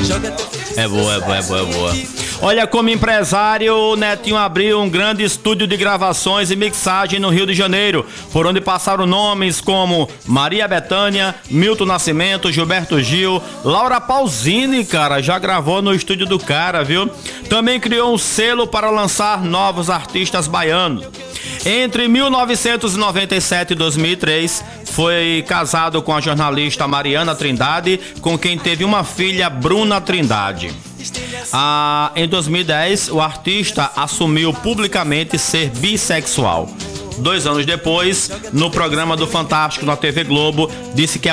É boa, é boa, é boa, é boa. Olha, como empresário, o Netinho abriu um grande estúdio de gravações e mixagem no Rio de Janeiro, por onde passaram nomes como Maria Bethânia, Milton Nascimento, Gilberto Gil, Laura Pausini, cara, já gravou no estúdio do cara, viu? Também criou um selo para lançar novos artistas baianos. Entre 1997 e 2003, foi casado com a jornalista Mariana Trindade, com quem teve uma filha, Bruna Trindade. Em 2010, o artista assumiu publicamente ser bissexual. 2 anos depois, no programa do Fantástico na TV Globo, disse que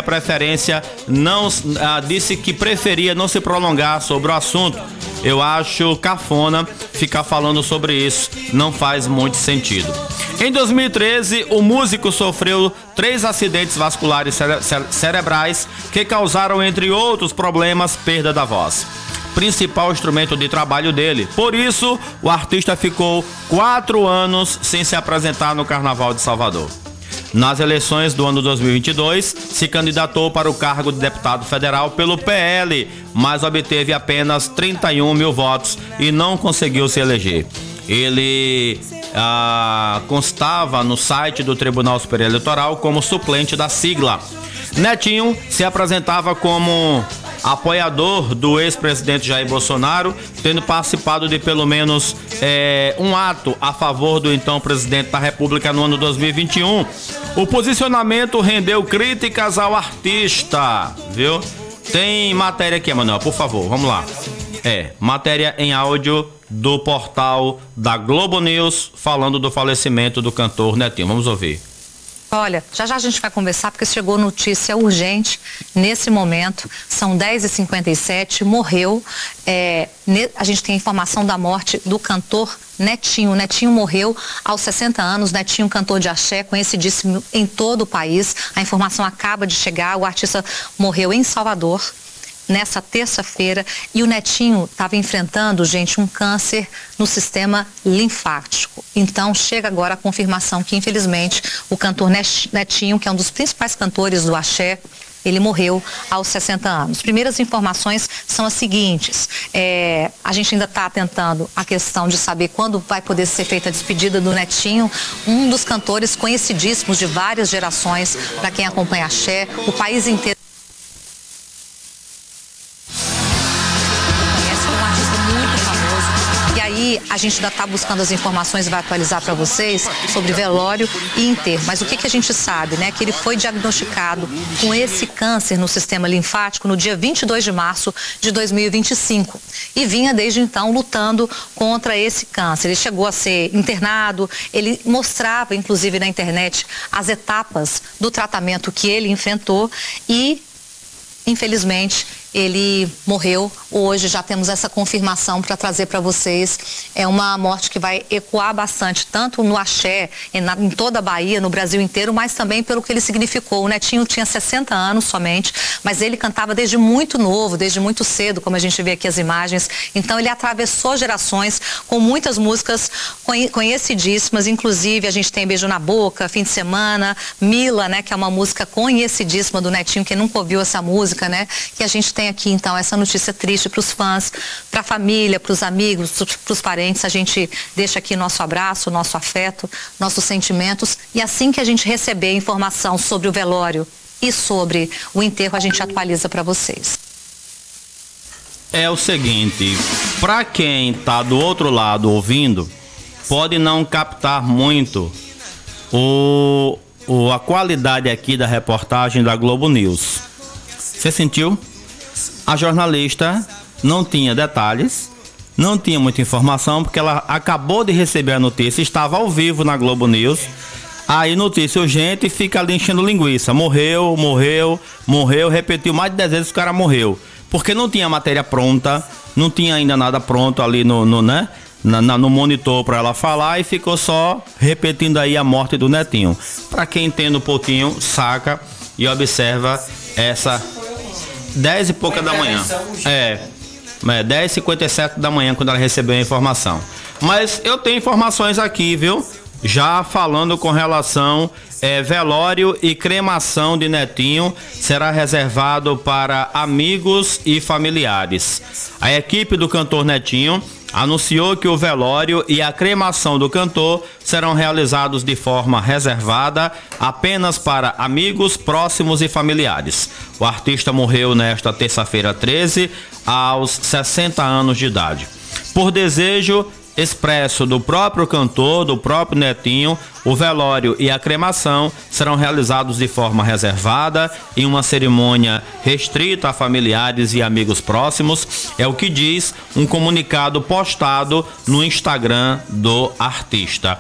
preferia não se prolongar sobre o assunto. Eu acho cafona ficar falando sobre isso, não faz muito sentido. Em 2013, o músico sofreu 3 acidentes vasculares cerebrais que causaram, entre outros problemas, perda da voz, principal instrumento de trabalho dele. Por isso, o artista ficou 4 anos sem se apresentar no Carnaval de Salvador. Nas eleições do ano 2022, se candidatou para o cargo de deputado federal pelo PL, mas obteve apenas 31 mil votos e não conseguiu se eleger. Ele constava no site do Tribunal Superior Eleitoral como suplente da sigla. Netinho se apresentava como apoiador do ex-presidente Jair Bolsonaro, tendo participado de pelo menos um ato a favor do então presidente da República no ano 2021. O posicionamento rendeu críticas ao artista, viu? Tem matéria aqui, Manuel, por favor, vamos lá. Matéria em áudio do portal da Globo News falando do falecimento do cantor Netinho. Vamos ouvir. Olha, já a gente vai conversar porque chegou notícia urgente nesse momento, são 10h57, morreu, a gente tem a informação da morte do cantor Netinho. Netinho morreu aos 60 anos, Netinho, cantor de axé, conhecidíssimo em todo o país. A informação acaba de chegar, o artista morreu em Salvador nessa terça-feira e o Netinho estava enfrentando, gente, um câncer no sistema linfático. Então chega agora a confirmação que, infelizmente, o cantor Netinho, que é um dos principais cantores do axé, ele morreu aos 60 anos. Primeiras informações são as seguintes: a gente ainda está tentando a questão de saber quando vai poder ser feita a despedida do Netinho, um dos cantores conhecidíssimos de várias gerações, para quem acompanha axé, o país inteiro. Aí a gente ainda está buscando as informações e vai atualizar para vocês sobre velório e enterro. Mas o que a gente sabe, né? Que ele foi diagnosticado com esse câncer no sistema linfático no dia 22 de março de 2025 e vinha desde então lutando contra esse câncer. Ele chegou a ser internado, ele mostrava inclusive na internet as etapas do tratamento que ele enfrentou e, infelizmente, ele morreu. Hoje já temos essa confirmação para trazer para vocês. É uma morte que vai ecoar bastante, tanto no axé, em toda a Bahia, no Brasil inteiro, mas também pelo que ele significou. O Netinho tinha 60 anos somente, mas ele cantava desde muito novo, desde muito cedo, como a gente vê aqui as imagens. Então ele atravessou gerações com muitas músicas conhecidíssimas, inclusive a gente tem Beijo na Boca, Fim de Semana, Mila, né, que é uma música conhecidíssima do Netinho, quem nunca ouviu essa música, né, que a gente tem aqui, então, essa notícia triste para os fãs, para a família, para os amigos, para os parentes. A gente deixa aqui nosso abraço, nosso afeto, nossos sentimentos. E assim que a gente receber informação sobre o velório e sobre o enterro, a gente atualiza para vocês. É o seguinte, para quem está do outro lado ouvindo, pode não captar muito a qualidade aqui da reportagem da Globo News. Você sentiu? A jornalista não tinha detalhes, não tinha muita informação, porque ela acabou de receber a notícia, estava ao vivo na Globo News. Aí notícia urgente, fica ali enchendo linguiça. Morreu, repetiu mais de 10 vezes que o cara morreu. Porque não tinha matéria pronta, não tinha ainda nada pronto ali no monitor para ela falar e ficou só repetindo aí a morte do Netinho. Para quem entende um pouquinho, saca e observa essa 10 e pouca da manhã. 10h57 da manhã quando ela recebeu a informação. Mas eu tenho informações aqui, viu? Já falando com relação velório e cremação de Netinho, será reservado para amigos e familiares. A equipe do cantor Netinho anunciou que o velório e a cremação do cantor serão realizados de forma reservada apenas para amigos próximos e familiares. O artista morreu nesta terça-feira 13, aos 60 anos de idade. Por desejo expresso do próprio cantor, do próprio Netinho, o velório e a cremação serão realizados de forma reservada em uma cerimônia restrita a familiares e amigos próximos, é o que diz um comunicado postado no Instagram do artista.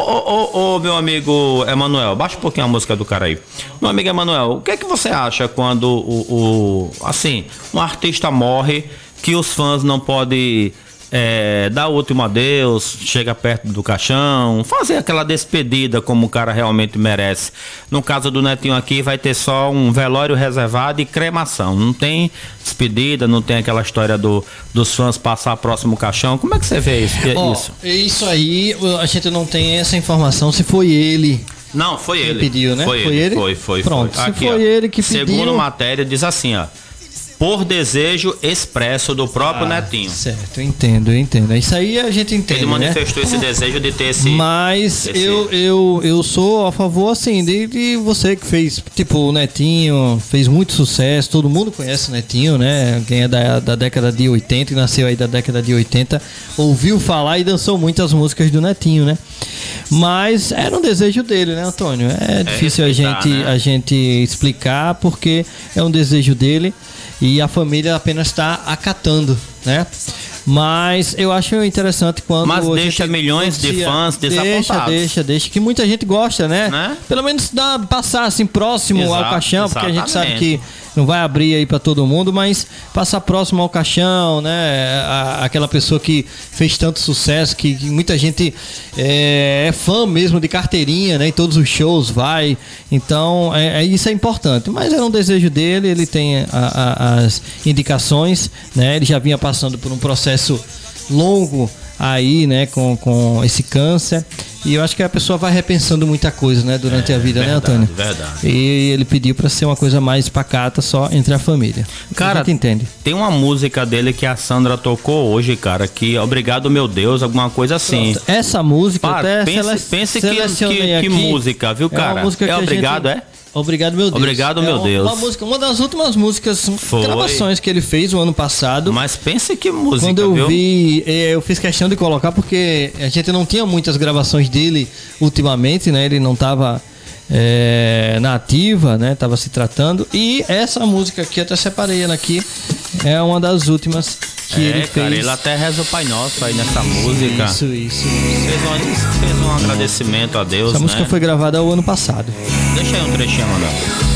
Ô, meu amigo Emanuel, baixa um pouquinho a música do cara aí. Meu amigo Emanuel, o que é que você acha quando assim, um artista morre que os fãs não podem dar o último adeus, chega perto do caixão, fazer aquela despedida como o cara realmente merece? No caso do Netinho aqui, vai ter só um velório reservado e cremação. Não tem despedida, não tem aquela história dos fãs passar próximo ao caixão. Como é que você vê isso? Isso aí, a gente não tem essa informação, se foi ele. Não, foi ele. Que pediu, né? Foi ele? Foi. Pronto, Aqui, se foi ele que pediu... Segundo matéria, diz assim, ó. Por desejo expresso do próprio Netinho. Certo, entendo. Isso aí a gente entende. Ele manifestou esse desejo de ter esse... Mas eu sou a favor, assim, de você que fez, tipo, o Netinho fez muito sucesso, todo mundo conhece o Netinho, né? Quem é da década de 80 e nasceu aí da década de 80, ouviu falar e dançou muitas músicas do Netinho, né? Mas era um desejo dele, né, Antônio? É difícil a gente explicar, porque é um desejo dele. E a família apenas está acatando, né? Mas eu acho interessante quando... Mas deixa milhões de fãs desapontados. Deixa, que muita gente gosta, né? Pelo menos passar assim próximo ao caixão, porque a gente sabe que não vai abrir aí para todo mundo, mas passar próximo ao caixão, né? Aquela pessoa que fez tanto sucesso, que muita gente é fã mesmo de carteirinha, né? Em todos os shows vai. Então, isso é importante. Mas era um desejo dele, ele tem as indicações, né? Ele já vinha passando por um processo longo aí, né, com esse câncer, e eu acho que a pessoa vai repensando muita coisa, né, durante a vida, verdade, né, Antônio? Verdade. E ele pediu para ser uma coisa mais pacata, só entre a família. Cara, a gente entende. Tem uma música dele que a Sandra tocou hoje, cara, que Obrigado Meu Deus, alguma coisa assim. Pronto. Essa música, pense que música, viu, cara? Uma música que Obrigado, Obrigado, meu Deus. Obrigado, meu Deus. Uma das últimas músicas, gravações que ele fez o ano passado. Mas pense que música, quando eu viu? vi, eu fiz questão de colocar porque a gente não tinha muitas gravações dele ultimamente, né? Ele não estava na ativa, né? Tava se tratando. E essa música aqui, até separei ela aqui, é uma das últimas que ele fez. Cara, ele até reza o Pai Nosso aí nessa música. Isso. Fez um agradecimento a Deus, Essa música foi gravada o ano passado. Deixa aí um trechinho, mandar.